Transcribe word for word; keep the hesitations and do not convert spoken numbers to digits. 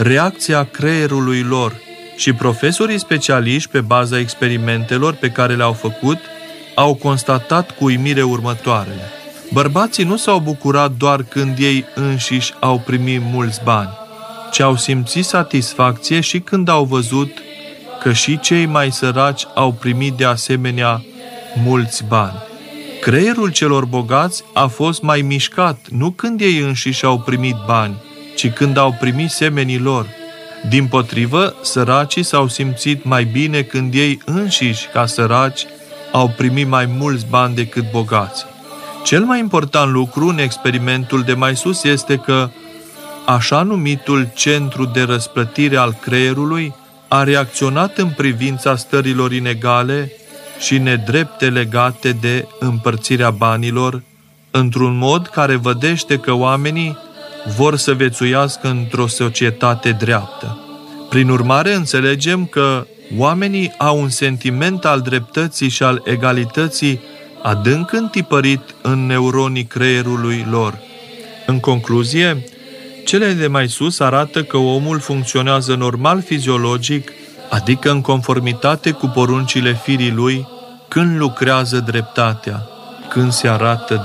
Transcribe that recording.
reacția creierului lor și profesorii specialiști, pe baza experimentelor pe care le-au făcut, au constatat cu uimire următoarele. Bărbații nu s-au bucurat doar când ei înșiși au primit mulți bani, ci au simțit satisfacție și când au văzut că și cei mai săraci au primit de asemenea mulți bani. Creierul celor bogați a fost mai mișcat, nu când ei înșiși au primit bani, ci când au primit semenii lor. Dimpotrivă, săracii s-au simțit mai bine când ei înșiși, ca săraci, au primit mai mulți bani decât bogații. Cel mai important lucru în experimentul de mai sus este că așa numitul centru de răsplătire al creierului a reacționat în privința stărilor inegale și nedrepte legate de împărțirea banilor, într-un mod care vădește că oamenii vor să viețuiască într-o societate dreaptă. Prin urmare, înțelegem că oamenii au un sentiment al dreptății și al egalității adânc întipărit în neuronii creierului lor. În concluzie, cele de mai sus arată că omul funcționează normal fiziologic, adică în conformitate cu poruncile firii lui, când lucrează dreptatea, când se arată